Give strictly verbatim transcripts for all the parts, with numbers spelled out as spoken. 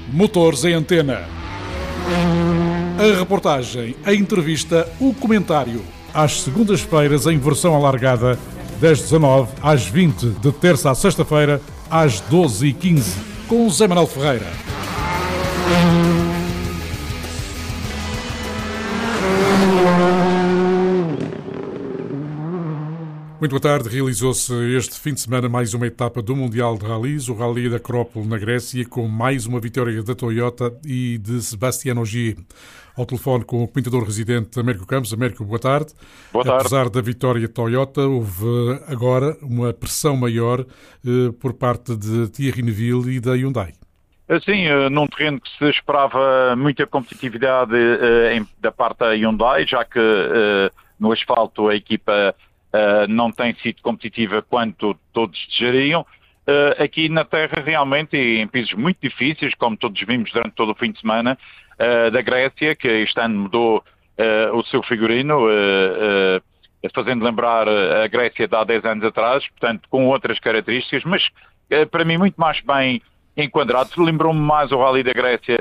Motores em Antena. A reportagem, a entrevista, o comentário. Às segundas-feiras em versão alargada, das dezanove às vinte, de terça a sexta-feira, às doze e quinze, com Zé Manuel Ferreira. Muito boa tarde. Realizou-se este fim de semana mais uma etapa do Mundial de Rallys, o Rally da Acrópole na Grécia, com mais uma vitória da Toyota e de Sébastien Ogier. Ao telefone com o comentador residente Américo Campos. Américo, boa tarde. Boa tarde. Apesar da vitória Toyota, houve agora uma pressão maior eh, por parte de Thierry Neuville e da Hyundai. Sim, num terreno que se esperava muita competitividade eh, em, da parte da Hyundai, já que eh, no asfalto a equipa Uh, não tem sido competitiva quanto todos desejariam. Uh, aqui na terra realmente, em pisos muito difíceis, como todos vimos durante todo o fim de semana, uh, da Grécia, que este ano mudou uh, o seu figurino, uh, uh, fazendo lembrar a Grécia de há dez anos atrás, portanto com outras características, mas uh, para mim muito mais bem enquadrado. Lembrou-me mais o Rally da Grécia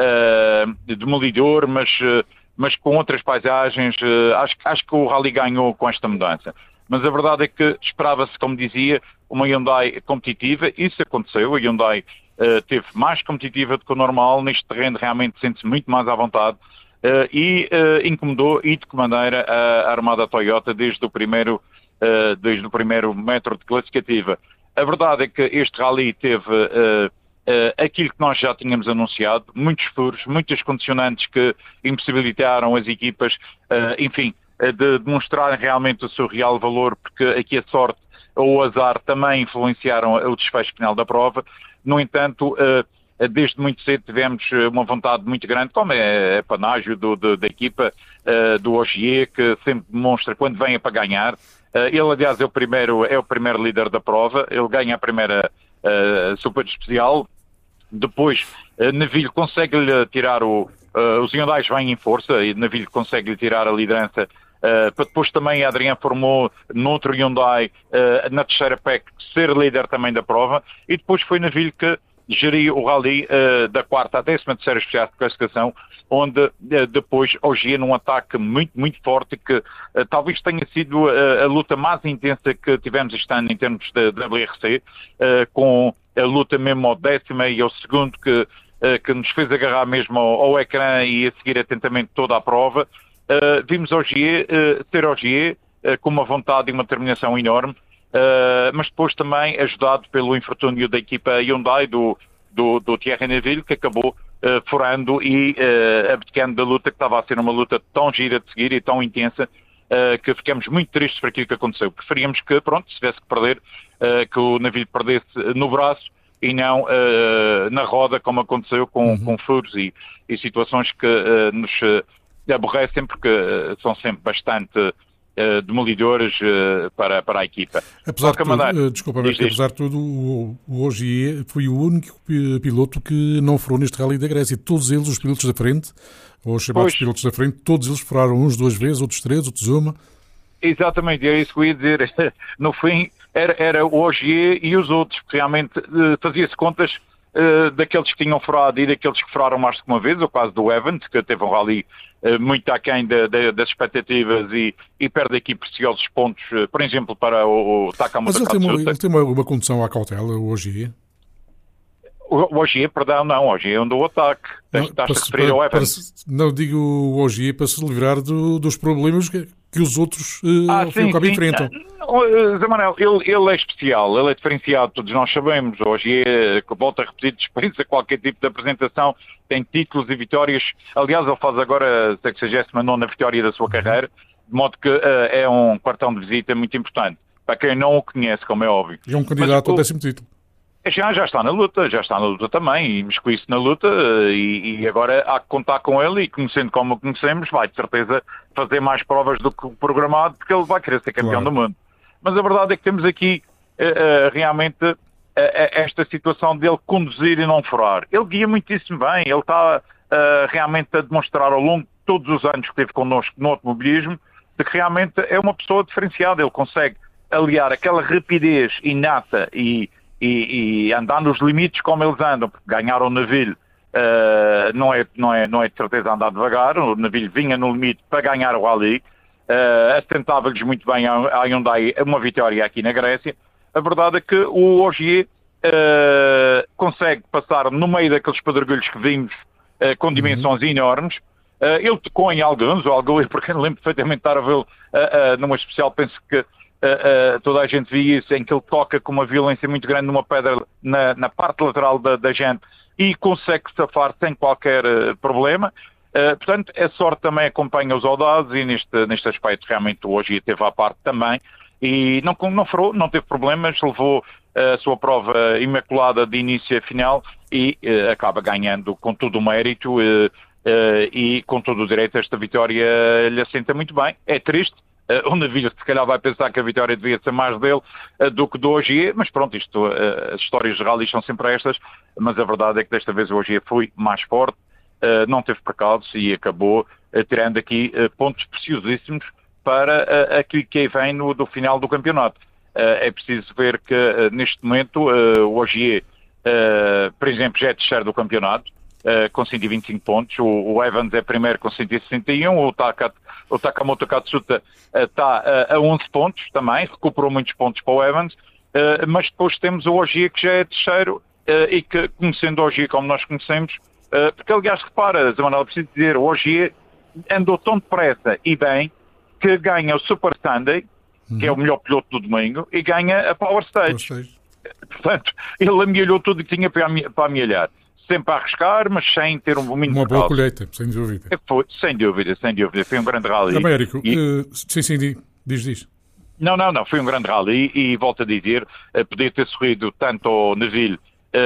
uh, demolidor, mas... Uh, mas com outras paisagens, acho, acho que o Rally ganhou com esta mudança. Mas a verdade é que esperava-se, como dizia, uma Hyundai competitiva. Isso aconteceu, a Hyundai uh, teve mais competitiva do que o normal, neste terreno realmente sente-se muito mais à vontade uh, e uh, incomodou e de que maneira a armada Toyota desde o primeiro, uh, desde o primeiro metro de classificativa. A verdade é que este Rally teve... Uh, Uh, aquilo que nós já tínhamos anunciado, muitos furos, muitas condicionantes que impossibilitaram as equipas, uh, enfim, uh, de demonstrarem realmente o seu real valor, porque aqui a sorte ou o azar também influenciaram o desfecho final da prova. No entanto, uh, desde muito cedo tivemos uma vontade muito grande, como é a panágio do, do, da equipa uh, do Ogier, que sempre demonstra quando vem é para ganhar. Uh, ele, aliás, é o primeiro, é o primeiro líder da prova, ele ganha a primeira uh, super especial. Depois, uh, Neuville consegue-lhe tirar o... Uh, os Hyundai vêm em força e Neuville consegue-lhe tirar a liderança. Uh, para depois também a Adrien formou noutro Hyundai, uh, na terceira P E C, ser líder também da prova. E depois foi Neuville que geriu o Rally uh, da quarta à décima terceira especial de classificação, onde uh, depois Ogier num ataque muito, muito forte, que uh, talvez tenha sido uh, a luta mais intensa que tivemos este ano em termos de, de W R C, uh, com a luta mesmo ao décima e ao segundo, que, uh, que nos fez agarrar mesmo ao, ao ecrã e a seguir atentamente toda a prova. Uh, vimos Ogier, uh, ter Ogier uh, com uma vontade e uma determinação enorme, uh, mas depois também ajudado pelo infortúnio da equipa Hyundai, do, do, do Thierry Neuville, que acabou uh, furando e uh, abdicando da luta, que estava a ser uma luta tão gira de seguir e tão intensa, Uh, que ficamos muito tristes por aquilo que aconteceu. Preferíamos que, pronto, se tivesse que perder, uh, que o Neuville perdesse no braço e não uh, na roda, como aconteceu com, uhum. com furos e, e situações que uh, nos uh, aborrecem, porque uh, são sempre bastante uh, demolidoras uh, para, para a equipa. Apesar de tudo, maneira, desculpa, mas apesar de tudo, o, o Ogier foi o único piloto que não furou neste Rally da Grécia. Todos eles, os pilotos da frente, ou os chamados pois. pilotos da frente, todos eles furaram uns duas vezes, outros três, outros uma. Exatamente, é isso que eu ia dizer. No fim, era, era o Ogier e os outros, porque realmente uh, fazia-se contas uh, daqueles que tinham furado e daqueles que furaram mais de uma vez, o caso do Evans, que teve um rally uh, muito aquém de, de, das expectativas e, e perde aqui preciosos pontos, uh, por exemplo, para o, o Takamoto. Mas ele tem, uma, ele tem uma, uma condução à cautela, o Ogier? O Ogier, perdão, não, o Ogier andou o ataque. Estás a referir ao Evans? Não, digo o Ogier para se livrar do, dos problemas que, que os outros uh, ah, ao fim e ao cabo enfrentam. Zé Manuel, ele, ele é especial, ele é diferenciado, todos nós sabemos. O Ogier, que volta a repetir, dispensa qualquer tipo de apresentação, tem títulos e vitórias. Aliás, ele faz agora a sexagésima nona vitória da sua carreira, de modo que uh, é um cartão de visita muito importante. Para quem não o conhece, como é óbvio. É um candidato ao décimo título. Já, já está na luta, já está na luta também, e mesco-se na luta, e, e agora há que contar com ele, e conhecendo como o conhecemos, vai de certeza fazer mais provas do que o programado, porque ele vai querer ser campeão claro. do mundo. Mas a verdade é que temos aqui uh, uh, realmente uh, uh, esta situação dele conduzir e não furar. Ele guia muitíssimo bem, ele está uh, realmente a demonstrar ao longo de todos os anos que esteve connosco no automobilismo, de que realmente é uma pessoa diferenciada, ele consegue aliar aquela rapidez inata e E, e andar nos limites como eles andam, porque ganharam o Neuville uh, não, é, não, é, não é de certeza andar devagar. O Neville vinha no limite para ganhar o rally, uh, assentava-lhes muito bem à Hyundai uma vitória aqui na Grécia. A verdade é que o Ogier uh, consegue passar no meio daqueles pedregulhos que vimos uh, com dimensões uhum. enormes. Uh, ele tocou em alguns, ou algo, porque não lembro perfeitamente de estar a vê-lo uh, uh, numa especial, penso que uh, uh, toda a gente viu isso, em que ele toca com uma violência muito grande numa pedra na, na parte lateral da, da gente e consegue safar sem qualquer uh, problema. Uh, portanto, a sorte também acompanha os audazes e neste, neste aspecto realmente hoje teve à parte também e não, não, farou, não teve problemas, levou uh, a sua prova imaculada de início a final e uh, acaba ganhando com todo o mérito uh, Uh, e com todo o direito esta vitória lhe assenta muito bem. É triste, uh, o Neville se calhar vai pensar que a vitória devia ser mais dele uh, do que do Ogier, mas pronto, isto, uh, as histórias de rally são sempre estas, mas a verdade é que desta vez o Ogier foi mais forte, uh, não teve pecados e acabou uh, tirando aqui uh, pontos preciosíssimos para uh, aquilo que vem no, do final do campeonato. Uh, é preciso ver que uh, neste momento uh, o Ogier, uh, por exemplo, já é terceiro do campeonato, Uh, com cento e vinte e cinco pontos, o, o Evans é primeiro com cento e sessenta e um, o, Taka, o Takamoto Katsuta está uh, uh, a onze pontos também, recuperou muitos pontos para o Evans, uh, mas depois temos o Ogier que já é terceiro uh, e que, conhecendo o Ogier como nós conhecemos, uh, porque aliás repara, Zé Manuel, preciso dizer, o Ogier andou tão depressa e bem que ganha o Super Sunday, uhum. que é o melhor piloto do domingo, e ganha a Power Stage. Power Stage. Portanto, ele amealhou tudo o que tinha para, para amealhar. Sempre a arriscar, mas sem ter um domínio. Uma boa colheita, sem dúvida. Foi, sem dúvida, sem dúvida. Foi um grande rally. Américo, e... uh, sim, sim, diz, diz. Não, não, não. Foi um grande rally e, e volto a dizer, uh, podia ter sorrido tanto ao Neville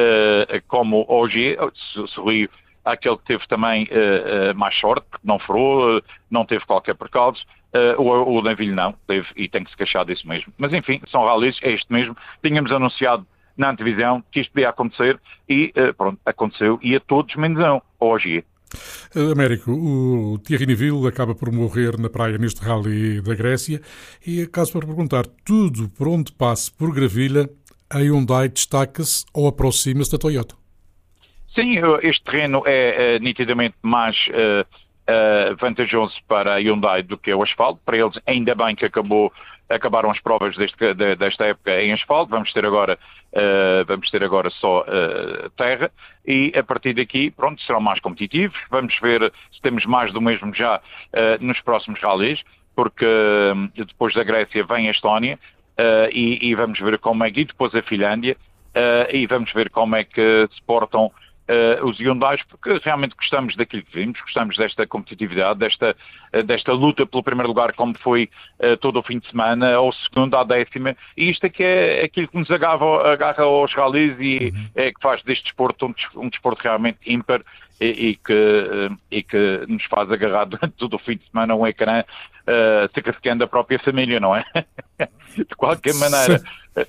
uh, como ao Ogier. Sorriu àquele que teve também uh, uh, mais sorte, porque não furou, uh, não teve qualquer percalço. Uh, o, o Neville não, teve e tem que se queixar disso mesmo. Mas enfim, são rallies, é isto mesmo. Tínhamos anunciado na antevisão que isto podia acontecer e uh, pronto, aconteceu e a todos menos um, hoje. Uh, Américo, o Thierry Neville acaba por morrer na praia neste rally da Grécia e acaso para perguntar, tudo por onde passe por gravilha, a Hyundai destaca-se ou aproxima-se da Toyota? Sim, este terreno é, é nitidamente mais uh, uh, vantajoso para a Hyundai do que o asfalto. Para eles, ainda bem que acabou, acabaram as provas deste, de, desta época em asfalto. Vamos ter agora, uh, vamos ter agora só uh, terra e a partir daqui, pronto, serão mais competitivos. Vamos ver se temos mais do mesmo já uh, nos próximos rallies, porque uh, depois da Grécia vem a Estónia uh, e, e vamos ver como é que, e depois a Finlândia, uh, e vamos ver como é que se portam Uh, os Hyundais, porque realmente gostamos daquilo que vimos, gostamos desta competitividade, desta, uh, desta luta pelo primeiro lugar, como foi uh, todo o fim de semana, ao segundo, à décima, e isto é que é aquilo que nos agarra, agarra aos rallies e uhum. é que faz deste desporto um, um desporto realmente ímpar e, e, que, uh, e que nos faz agarrar durante todo o fim de semana a um ecrã, uh, sacrificando a própria família, não é? De qualquer maneira...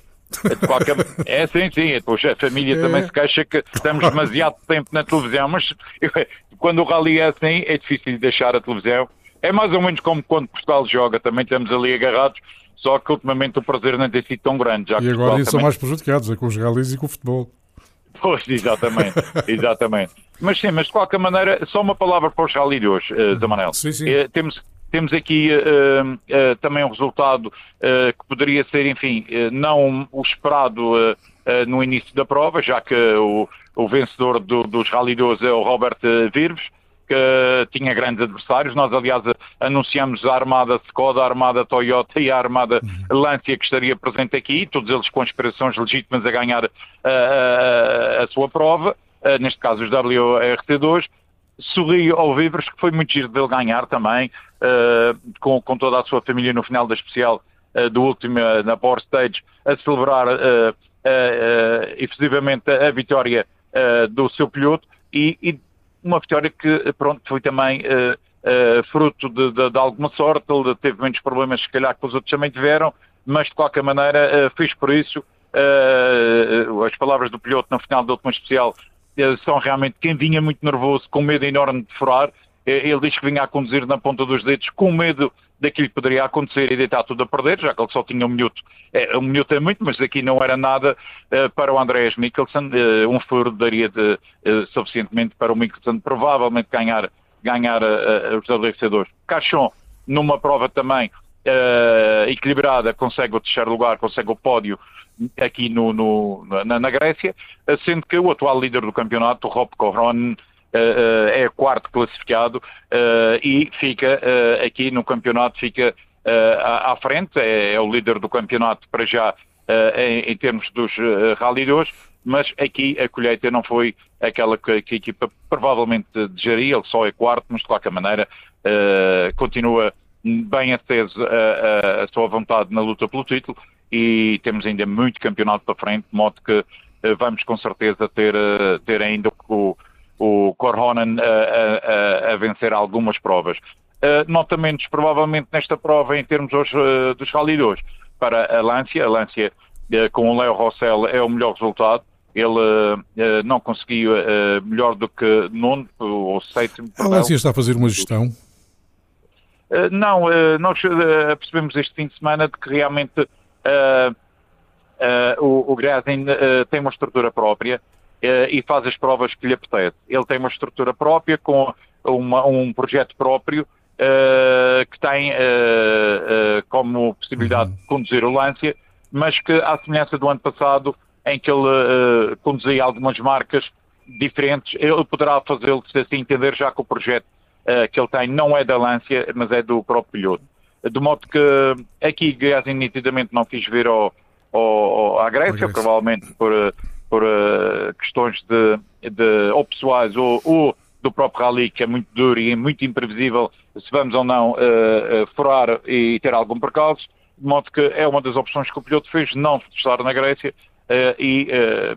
De qualquer... É sim, sim, depois a família é. também se queixa que estamos demasiado tempo na televisão, mas quando o rally é assim é difícil de deixar a televisão. É mais ou menos como quando Portugal joga, também estamos ali agarrados, só que ultimamente o prazer não tem sido tão grande. Já e agora eles também... são mais prejudicados, é com os rallies e com o futebol. Pois, exatamente, exatamente. Mas sim, mas de qualquer maneira, só uma palavra para os rally de hoje, uh, Zé Manuel. Sim, sim. Uh, temos... Temos aqui uh, uh, também um resultado uh, que poderia ser, enfim, uh, não o esperado uh, uh, no início da prova, já que o, o vencedor do, dos Rally doze é o Robert Virves, que uh, tinha grandes adversários. Nós, aliás, anunciamos a armada Skoda, a armada Toyota e a armada Lancia que estaria presente aqui, todos eles com aspirações legítimas a ganhar uh, uh, a sua prova, uh, neste caso os W R T dois. Sorri ao Vivres, que foi muito giro dele ganhar também, uh, com, com toda a sua família no final da especial uh, do último, uh, na Power Stage, a celebrar uh, uh, uh, efusivamente a, a vitória uh, do seu piloto e, e uma vitória que, pronto, foi também uh, uh, fruto de, de, de alguma sorte. Ele teve menos problemas, se calhar, que os outros também tiveram, mas de qualquer maneira uh, fez por isso. Uh, as palavras do piloto no final da última especial são realmente quem vinha muito nervoso, com medo enorme de furar. Ele diz que vinha a conduzir na ponta dos dedos, com medo daquilo que poderia acontecer e deitar tudo a perder, já que ele só tinha um minuto. É, um minuto é muito, mas aqui não era nada uh, para o Andreas Mikkelsen. Uh, um furo daria de, uh, suficientemente para o Mikkelsen provavelmente ganhar, ganhar uh, os vencedores. Cachon, numa prova também uh, equilibrada, consegue o terceiro lugar, consegue o pódio aqui no, no, na, na Grécia, uh, sendo que o atual líder do campeonato, o Rob Korhonen, Uh, uh, é quarto classificado uh, e fica uh, aqui no campeonato, fica uh, à, à frente, é, é o líder do campeonato para já uh, em, em termos dos uh, Rally dois, mas aqui a colheita não foi aquela que, que a equipa provavelmente desejaria, ele só é quarto, mas de qualquer maneira uh, continua bem aceso a, a, a sua vontade na luta pelo título e temos ainda muito campeonato para frente, de modo que uh, vamos com certeza ter, uh, ter ainda o o Korhonen a, a, a vencer algumas provas. Uh, nota menos, provavelmente, nesta prova, em termos hoje, uh, dos Rally dois, para a Lancia. A Lancia, uh, com o Leo Rossell, é o melhor resultado. Ele uh, uh, não conseguiu uh, melhor do que nono ou sétimo. A Lancia está a fazer uma gestão? Uh, não, uh, nós uh, percebemos este fim de semana de que realmente uh, uh, o, o Grazin uh, tem uma estrutura própria. Uh, e faz as provas que lhe apetece. Ele tem uma estrutura própria, com uma, um projeto próprio, uh, que tem uh, uh, como possibilidade de conduzir o Lancia, mas que, à semelhança do ano passado, em que ele uh, conduzia algumas marcas diferentes, ele poderá fazê-lo, se assim entender, já que o projeto uh, que ele tem não é da Lancia, mas é do próprio piloto. De modo que aqui, Grazin nitidamente não quis vir ao, ao, ao, à Grécia, Grécia, provavelmente por... Uh, por uh, questões de, de, ou pessoais ou, ou do próprio rally, que é muito duro e muito imprevisível se vamos ou não uh, uh, furar e ter algum percalço, de modo que é uma das opções que o piloto fez, não estar na Grécia, uh, e uh,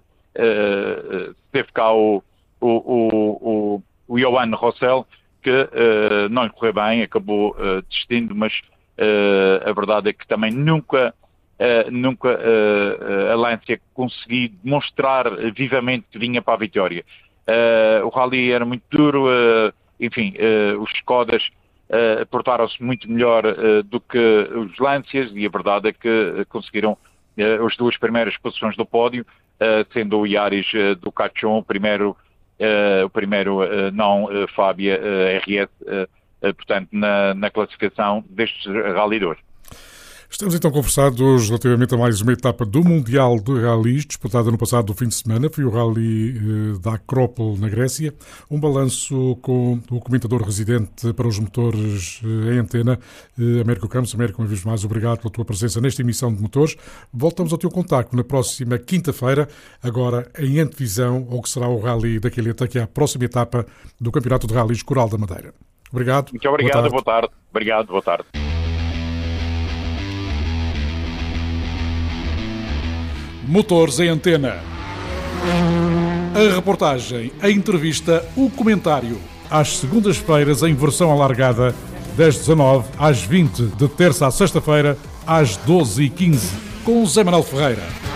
uh, teve cá o, o, o, o, o Johan Rossell, que uh, não lhe correu bem, acabou uh, desistindo, mas uh, a verdade é que também nunca... Uh, nunca uh, uh, a Lancia conseguiu demonstrar vivamente que vinha para a vitória. Uh, o rally era muito duro, uh, enfim, uh, os Skodas uh, portaram-se muito melhor uh, do que os Lancias e a verdade é que conseguiram uh, as duas primeiras posições do pódio, uh, sendo o Yaris uh, do Cachon o primeiro, uh, o primeiro uh, não uh, Fábia uh, R S, uh, uh, portanto, na, na classificação destes Rally dois. Estamos então conversados relativamente a mais uma etapa do Mundial de Rallys, disputada no passado do fim de semana. Foi o Rally eh, da Acrópole, na Grécia. Um balanço com o comentador residente para os motores eh, em antena, eh, Américo Campos. Américo, uma vez mais, obrigado pela tua presença nesta emissão de motores. Voltamos ao teu contacto na próxima quinta-feira, agora em antevisão ao que será o Rally da Calheta, que é a próxima etapa do Campeonato de Rallys Coral da Madeira. Obrigado. Muito obrigado, boa tarde. Boa tarde. Obrigado, boa tarde. Motores em Antena. A reportagem, a entrevista, o comentário. Às segundas-feiras em versão alargada, das dezanove às vinte, de terça à sexta-feira, às doze e quinze, com Zé Manuel Ferreira.